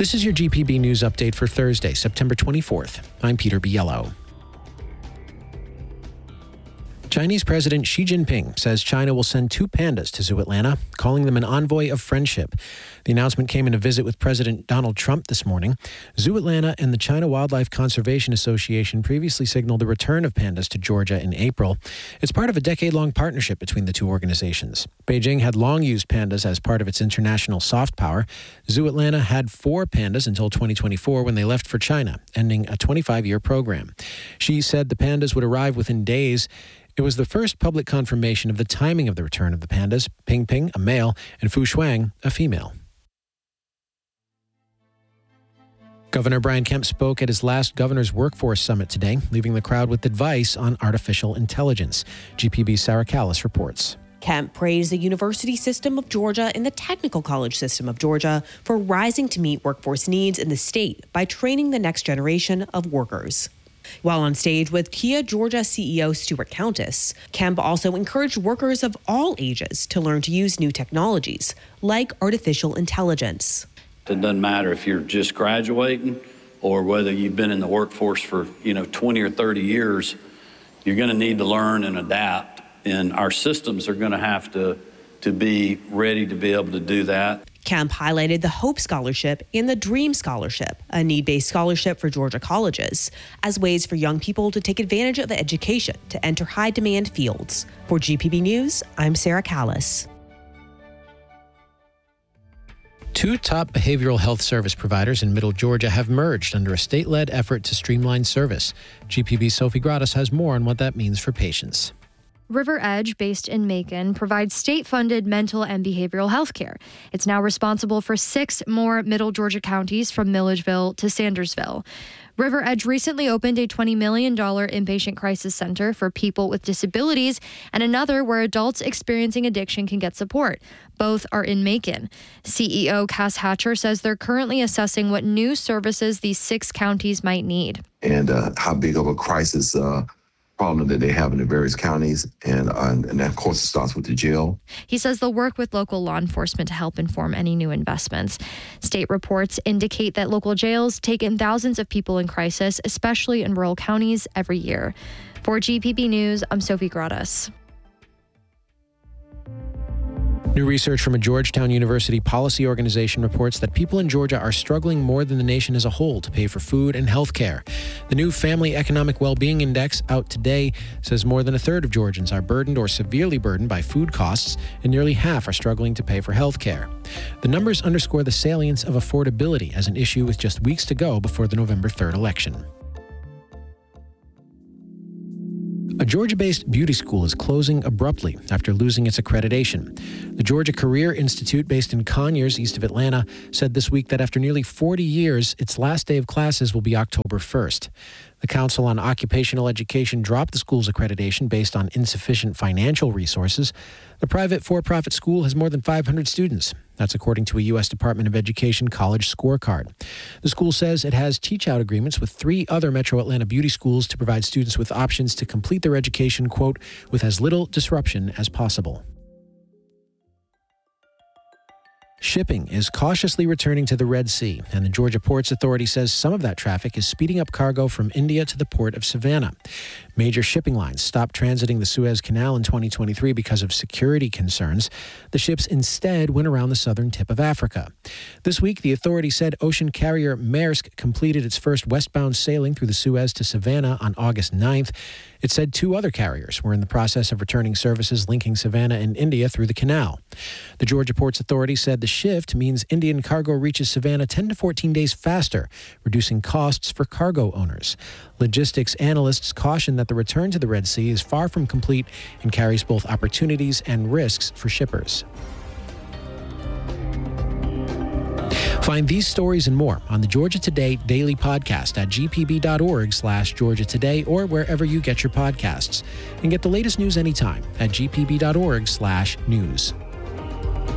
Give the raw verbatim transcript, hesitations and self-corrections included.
This is your G P B News update for Thursday, September twenty-fourth. I'm Peter Biello. Chinese President Xi Jinping says China will send two pandas to Zoo Atlanta, calling them an envoy of friendship. The announcement came in a visit with President Donald Trump this morning. Zoo Atlanta and the China Wildlife Conservation Association previously signaled the return of pandas to Georgia in April. It's part of a decade-long partnership between the two organizations. Beijing had long used pandas as part of its international soft power. Zoo Atlanta had four pandas until twenty twenty-four when they left for China, ending a twenty-five-year program. Xi said the pandas would arrive within days. It was the first public confirmation of the timing of the return of the pandas, Ping Ping, a male, and Fu Shuang, a female. Governor Brian Kemp spoke at his last Governor's Workforce Summit today, leaving the crowd with advice on artificial intelligence. G P B's Sarah Callis reports. Kemp praised the university system of Georgia and the technical college system of Georgia for rising to meet workforce needs in the state by training the next generation of workers. While on stage with Kia Georgia C E O Stuart Countess, Kemp also encouraged workers of all ages to learn to use new technologies, like artificial intelligence. It doesn't matter if you're just graduating or whether you've been in the workforce for, you know, twenty or thirty years, you're going to need to learn and adapt. And our systems are going to have to, to be ready to be able to do that. Kemp highlighted the Hope Scholarship and the Dream Scholarship, a need-based scholarship for Georgia colleges, as ways for young people to take advantage of education to enter high-demand fields. For G P B News, I'm Sarah Callis. Two top behavioral health service providers in Middle Georgia have merged under a state-led effort to streamline service. G P B's Sophie Gratis has more on what that means for patients. River Edge, based in Macon, provides state-funded mental and behavioral health care. It's now responsible for six more Middle Georgia counties from Milledgeville to Sandersville. River Edge recently opened a twenty million dollars inpatient crisis center for people with disabilities and another where adults experiencing addiction can get support. Both are in Macon. C E O Cass Hatcher says they're currently assessing what new services these six counties might need. And uh, how big of a crisis uh problem that they have in the various counties, and, uh, and that, of course, it starts with the jail. He says they'll work with local law enforcement to help inform any new investments. State reports indicate that local jails take in thousands of people in crisis, especially in rural counties, every year. For G P B News, I'm Sophie Gratis. New research from a Georgetown University policy organization reports that people in Georgia are struggling more than the nation as a whole to pay for food and health care. The new Family Economic Well-Being Index, out today, says more than a third of Georgians are burdened or severely burdened by food costs, and nearly half are struggling to pay for health care. The numbers underscore the salience of affordability as an issue with just weeks to go before the November third election. A Georgia-based beauty school is closing abruptly after losing its accreditation. The Georgia Career Institute, based in Conyers, east of Atlanta, said this week that after nearly forty years, its last day of classes will be October first. The Council on Occupational Education dropped the school's accreditation based on insufficient financial resources. The private for-profit school has more than five hundred students. That's according to a U S Department of Education college scorecard. The school says it has teach-out agreements with three other Metro Atlanta beauty schools to provide students with options to complete their education, quote, with as little disruption as possible. Shipping is cautiously returning to the Red Sea, and the Georgia Ports Authority says some of that traffic is speeding up cargo from India to the port of Savannah. Major shipping lines stopped transiting the Suez Canal in twenty twenty-three because of security concerns. The ships instead went around the southern tip of Africa. This week, the authority said ocean carrier Maersk completed its first westbound sailing through the Suez to Savannah on August ninth. It said two other carriers were in the process of returning services linking Savannah and India through the canal. The Georgia Ports Authority said the shift means Indian cargo reaches Savannah ten to fourteen days faster, reducing costs for cargo owners. Logistics analysts caution that the return to the Red Sea is far from complete and carries both opportunities and risks for shippers. Find these stories and more on the Georgia Today Daily Podcast at g p b dot org slash Georgia Today or wherever you get your podcasts. And get the latest news anytime at g p b dot org slash news.